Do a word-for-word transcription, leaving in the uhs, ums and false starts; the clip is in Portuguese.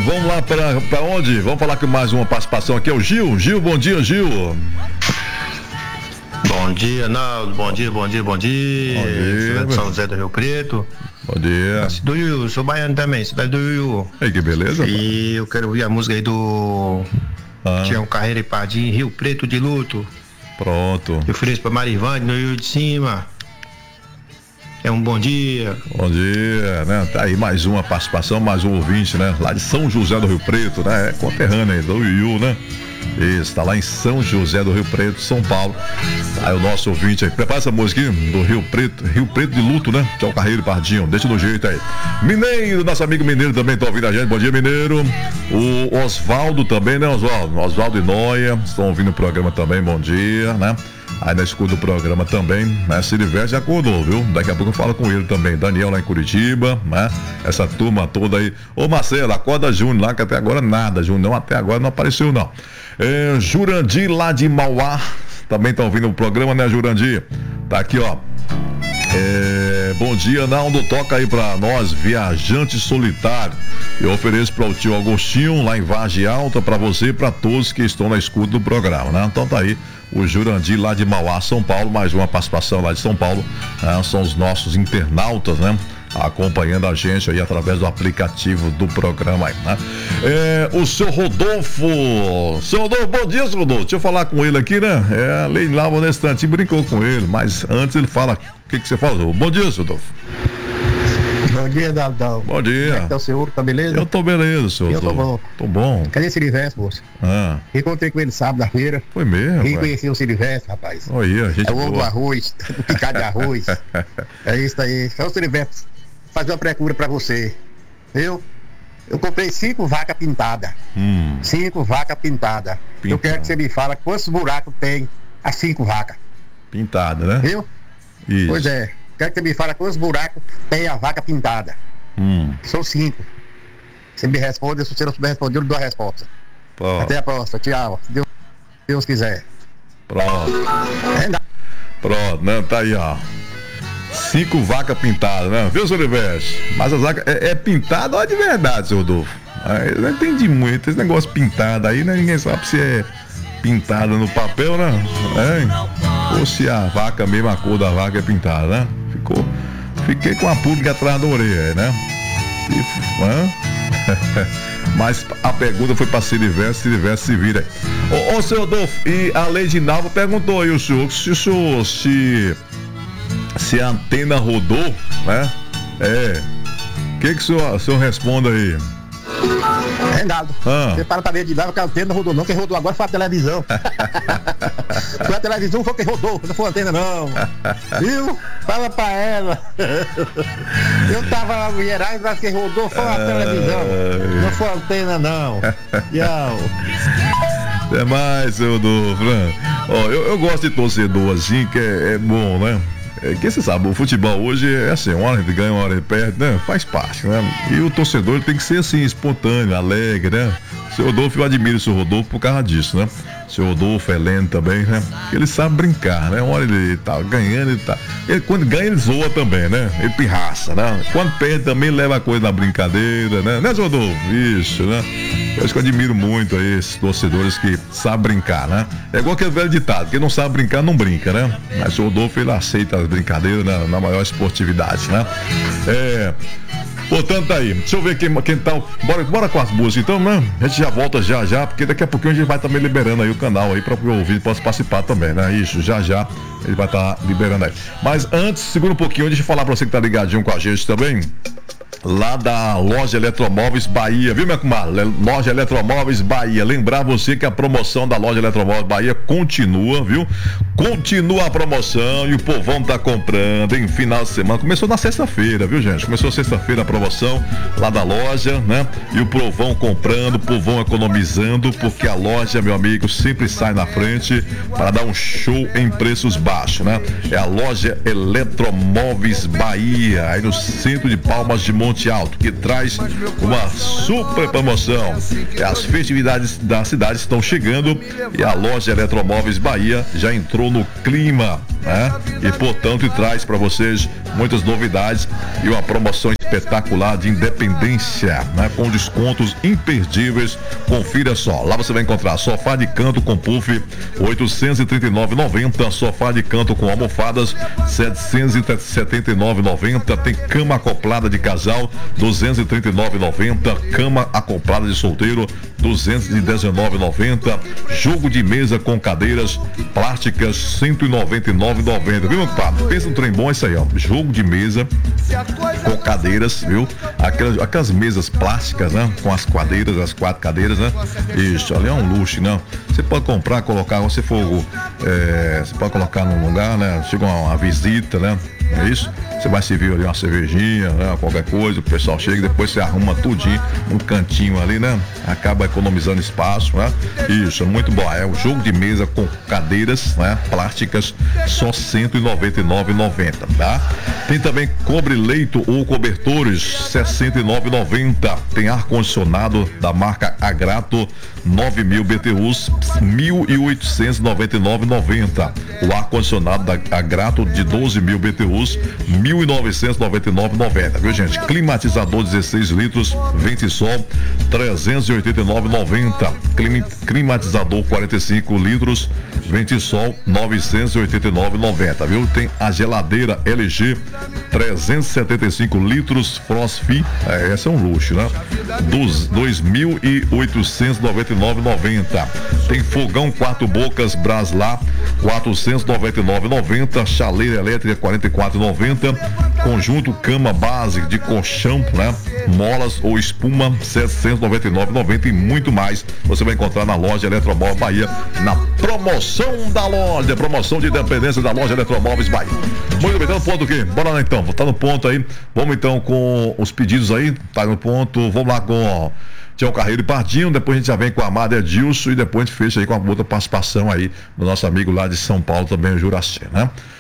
vamos lá para para onde? Vamos falar com mais uma participação aqui, é o Gil. Gil, bom dia, Gil. Bom dia, Naldo. Bom dia, bom dia, bom dia. Bom dia. De São José do Rio Preto. Bom dia. Do Yu, sou baiano também, cidade do Yu. Ei, que beleza. E eu quero ouvir a música aí do ah. Tião Carreira e Padim, Rio Preto de Luto. Pronto. Eu ofereço pra Marivande, no Rio de Cima. É um bom dia. Bom dia, né? Tá aí mais uma participação, mais um ouvinte, né? Lá de São José do Rio Preto, né? É conterrâneo aí, do Yu, né? Isso, tá lá em São José do Rio Preto, São Paulo. Aí o nosso ouvinte aí, prepara essa música aqui, do Rio Preto, Rio Preto de Luto, né? Tchau, Carreiro e Pardinho, deixa do jeito aí. Mineiro, nosso amigo Mineiro também tá ouvindo a gente, bom dia, Mineiro. O Osvaldo também, né, Osvaldo? Osvaldo e Noia, estão ouvindo o programa também, bom dia, né? Aí na escuta do programa também, né? Silivestre já acordou, viu? Daqui a pouco eu falo com ele também. Daniel lá em Curitiba, né? Essa turma toda aí. Ô Marcelo, acorda Júnior lá, que até agora nada, Júnior, até agora não apareceu não. É, Jurandir lá de Mauá, também tá ouvindo o programa, né, Jurandir? Tá aqui, ó. É, bom dia, Naldo, toca aí pra nós, Viajante Solitário. Eu ofereço para o tio Agostinho, lá em Vargem Alta, pra você e pra todos que estão na escuta do programa, né? Então tá aí. O Jurandir lá de Mauá, São Paulo, mais uma participação lá de São Paulo, né? São os nossos internautas, né? Acompanhando a gente aí através do aplicativo do programa aí, né? É, o seu Rodolfo, seu Rodolfo, bom dia, seu Rodolfo, deixa eu falar com ele aqui, né? É, a Lei lá, o Instante brincou com ele, mas antes ele fala, o que que você falou? Bom dia, seu Rodolfo. Bom dia, Daldão. Bom dia. Como é que tá o senhor? Tá beleza? Eu tô beleza, senhor. Eu tô bom. Tô bom. Cadê o Silivestre, moço? Ah. Encontrei com ele sábado na feira. Foi mesmo? Quem conheceu o Silivestre, rapaz? Olha, a gente. É o ovo do arroz, o picado de arroz. É isso aí. Então, Silivestre, fazer uma procura pra você. Eu, eu comprei cinco vacas pintadas. Hum. Cinco vacas pintadas. Pintada. Eu quero que você me fale quantos buracos tem as cinco vacas. Pintada, né? Viu? Isso. Pois é. Quero que você me fale quantos buracos tem a vaca pintada. Hum. São cinco. Você me responde, se você não souber responder, eu dou a resposta. Pronto. Até a próxima, tchau. Deus, Deus quiser. Pronto. Pronto, né? Tá aí, ó. Cinco vacas pintadas, né? Viu, seu Silvestre? Mas as vacas é, é pintada ou é de verdade, seu Rodolfo? Eu não entendi muito. Esse negócio pintado aí, né? Ninguém sabe se é pintada no papel, né? É. Ou se a vaca, mesmo a cor da vaca é pintada, né? Ficou. Fiquei com a pulga atrás da orelha, né? E, hã? Mas a pergunta foi para Silivestre, Silivestre se vira aí. Ô, ô, seu Rodolfo, e a Lady Nalva perguntou aí o senhor, se o senhor, se, se a antena rodou, né? É. O que que o senhor, o senhor responde aí? Reinaldo, ah. você para pra ver de lá, porque a antena não rodou não, quem rodou agora foi a televisão. Foi a televisão, foi quem rodou, não foi a antena não. Viu? Fala pra ela. Eu tava lá no Gerais, mas quem rodou foi a televisão, não foi a antena não. Tchau. Até mais, seu Rodolfo, né? Ó, eu, eu gosto de torcedor assim, que é, é bom, né? É que você sabe, o futebol hoje é assim, uma hora ele ganha, uma hora ele perde, né? Faz parte, né? E o torcedor ele tem que ser assim, espontâneo, alegre, né? O seu Rodolfo, eu admiro o seu Rodolfo por causa disso, né? O seu Rodolfo, Heleno também, né? Ele sabe brincar, né? Uma hora ele tá ganhando, ele tá... Ele, quando ganha, ele zoa também, né? Ele pirraça, né? Quando perde também, leva a coisa na brincadeira, né? Né, seu Rodolfo? Isso, né? Eu acho que eu admiro muito aí esses torcedores que sabem brincar, né? É igual aquele velho ditado, quem não sabe brincar, não brinca, né? Mas o Rodolfo, ele aceita as brincadeiras na, na maior esportividade, né? É... Portanto, tá aí. Deixa eu ver quem, quem tá. Bora, bora com as músicas, então, né? A gente já volta já já, porque daqui a pouquinho a gente vai também liberando aí o canal aí para o ouvinte possa participar também, né? Isso, já já ele vai estar tá liberando aí. Mas antes, segura um pouquinho, deixa eu falar para você que tá ligadinho com a gente também. Lá da Loja Eletromóveis Bahia, viu, minha comadre? Loja Eletromóveis Bahia. Lembrar você que a promoção da Loja Eletromóveis Bahia continua, viu? Continua a promoção e o povão tá comprando em final de semana. Começou na sexta-feira, viu, gente? Começou sexta-feira a promoção lá da loja, né? E o povão comprando, o povão economizando, porque a loja, meu amigo, sempre sai na frente para dar um show em preços baixos, né? É a Loja Eletromóveis Bahia, aí no centro de Palmas de Monte Alto, que traz uma super promoção. As festividades da cidade estão chegando e a Loja Eletromóveis Bahia já entrou no clima, né? E portanto traz para vocês muitas novidades e uma promoção espetacular de Independência, né? Com descontos imperdíveis. Confira só, lá você vai encontrar sofá de canto com puff oitocentos e trinta e nove reais e noventa centavos, sofá de canto com almofadas setecentos e setenta e nove reais e noventa centavos, tem cama acoplada de casal duzentos e trinta e nove reais e noventa centavos, cama acoplada de solteiro duzentos e dezenove reais e noventa centavos, jogo de mesa com cadeiras plásticas cento e noventa e nove reais e noventa centavos, viu, meu compadre? Pensa um trem bom, isso aí, ó, jogo de mesa com cadeiras, viu? Aquelas, aquelas mesas plásticas, né? Com as cadeiras, as quatro cadeiras, né? Isso, ali é um luxo, né? Você pode comprar, colocar, você for, é, você pode colocar num lugar, né? Chega uma, uma visita, né? É isso? Você vai servir ali uma cervejinha, né? Qualquer coisa, o pessoal chega, depois você arruma tudinho, um cantinho ali, né? Acaba economizando espaço, né? Isso, muito bom. É um jogo de mesa com cadeiras, né? Plásticas, só cento e noventa e nove reais e noventa centavos, tá? Tem também cobre-leito ou cobertores, sessenta e nove reais e noventa centavos. Tem ar-condicionado da marca Agrato, nove mil B T Us, mil oitocentos e noventa e nove reais e noventa centavos. O ar-condicionado da Agrato de doze mil B T Us, mil novecentos e noventa e nove reais e noventa centavos, viu, gente? Climatizador dezesseis litros, Ventisol, trezentos e oitenta e nove reais e noventa centavos. Climatizador quarenta e cinco litros, Ventisol, novecentos e oitenta e nove reais e noventa centavos, viu? Tem a geladeira L G, trezentos e setenta e cinco litros, Frostfi, é, essa é um luxo, né? Dos dois mil e oitocentos e noventa e nove reais e noventa centavos. Tem fogão quatro bocas Braslar, quatrocentos e noventa e nove reais e noventa centavos. Chaleira elétrica quarenta e quatro reais e noventa centavos. Conjunto cama base de colchão, né? Molas ou espuma, setecentos e noventa e nove reais e noventa centavos e muito mais. Você vai encontrar na loja Eletromóvel Bahia, na promoção da loja, promoção de Independência da loja Eletromóveis Bahia. Muito bem, tá no ponto o quê? Bora lá então, tá no ponto aí. Vamos então com os pedidos aí, tá no ponto. Vamos lá com ó, Tião Carreiro e Pardinho, depois a gente já vem com a Amada Edilson e depois a gente fecha aí com a outra participação aí do nosso amigo lá de São Paulo também, o Juraci, né?